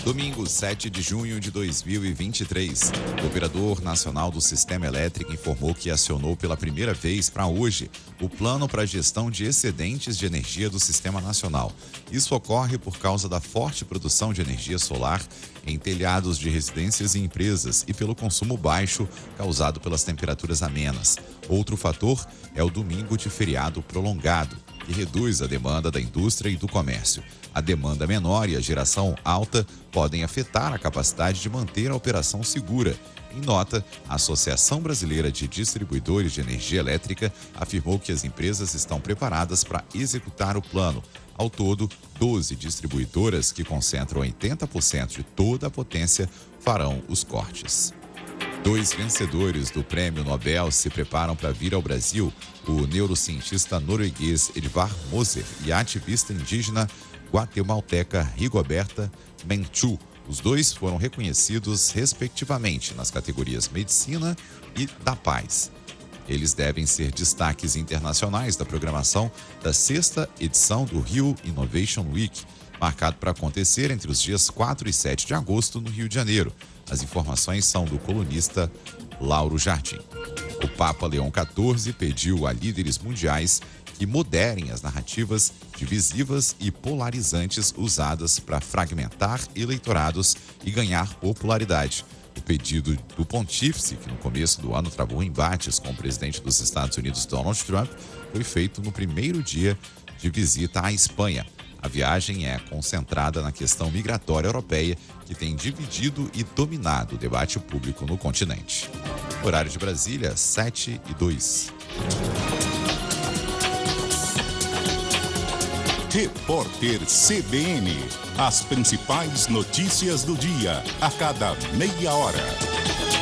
Domingo, 7 de junho de 2023. O Operador Nacional do Sistema Elétrico informou que acionou pela primeira vez para hoje o Plano para a Gestão de Excedentes de Energia do Sistema Nacional. Isso ocorre por causa da forte produção de energia solar em telhados de residências e empresas e pelo consumo baixo causado pelas temperaturas amenas. Outro fator é o domingo de feriado prolongado, que reduz a demanda da indústria e do comércio. A demanda menor e a geração alta podem afetar a capacidade de manter a operação segura. Em nota, a Associação Brasileira de Distribuidores de Energia Elétrica afirmou que as empresas estão preparadas para executar o plano. Ao todo, 12 distribuidoras, que concentram 80% de toda a potência, farão os cortes. 2 vencedores do Prêmio Nobel se preparam para vir ao Brasil: o neurocientista norueguês Edvard Moser e a ativista indígena guatemalteca Rigoberta Menchú. Os dois foram reconhecidos, respectivamente, nas categorias Medicina e da Paz. Eles devem ser destaques internacionais da programação da 6ª edição do Rio Innovation Week, marcado para acontecer entre os dias 4 e 7 de agosto no Rio de Janeiro. As informações são do colunista Lauro Jardim. O Papa Leão XIV pediu a líderes mundiais que moderem as narrativas divisivas e polarizantes usadas para fragmentar eleitorados e ganhar popularidade. O pedido do pontífice, que no começo do ano travou embates com o presidente dos Estados Unidos, Donald Trump, foi feito no primeiro dia de visita à Espanha. A viagem é concentrada na questão migratória europeia, que tem dividido e dominado o debate público no continente. Horário de Brasília, 7:02. Repórter CBN. As principais notícias do dia, a cada meia hora.